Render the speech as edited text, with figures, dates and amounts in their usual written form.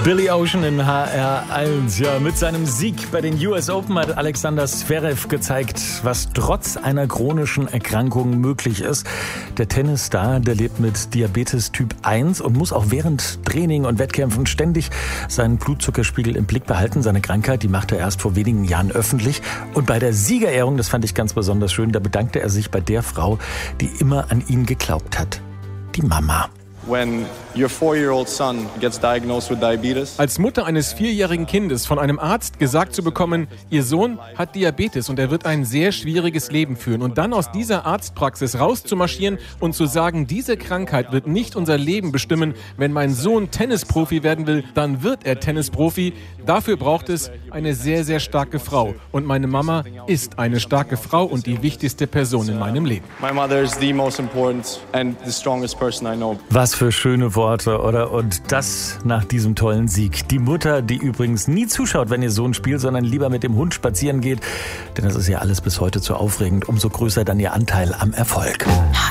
Billy Ocean in HR1. Ja, mit seinem Sieg bei den US Open hat Alexander Zverev gezeigt, was trotz einer chronischen Erkrankung möglich ist. Der Tennisstar, der lebt mit Diabetes Typ 1 und muss auch während Training und Wettkämpfen ständig seinen Blutzuckerspiegel im Blick behalten. Seine Krankheit, die machte er erst vor wenigen Jahren öffentlich. Und bei der Siegerehrung, das fand ich ganz besonders schön, da bedankte er sich bei der Frau, die immer an ihn geglaubt hat. Die Mama. When your 4-year-old son gets diagnosed with diabetes. Als Mutter eines 4-jährigen Kindes von einem Arzt gesagt zu bekommen, ihr Sohn hat Diabetes und er wird ein sehr schwieriges Leben führen. Und dann aus dieser Arztpraxis rauszumarschieren und zu sagen, diese Krankheit wird nicht unser Leben bestimmen. Wenn mein Sohn Tennisprofi werden will, dann wird er Tennisprofi. Dafür braucht es eine sehr, sehr starke Frau. Und meine Mama ist eine starke Frau und die wichtigste Person in meinem Leben. My mother is the most important and the strongest person I know. Was für schöne Worte, oder? Und das nach diesem tollen Sieg. Die Mutter, die übrigens nie zuschaut, wenn ihr Sohn spielt, sondern lieber mit dem Hund spazieren geht. Denn das ist ja alles bis heute zu aufregend. Umso größer dann ihr Anteil am Erfolg.